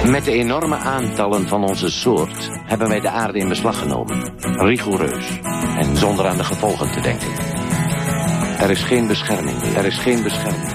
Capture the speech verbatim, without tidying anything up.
Met de enorme aantallen van onze soort hebben wij de aarde in beslag genomen. Rigoureus. En zonder aan de gevolgen te denken. Er is geen bescherming meer. Er is geen bescherming.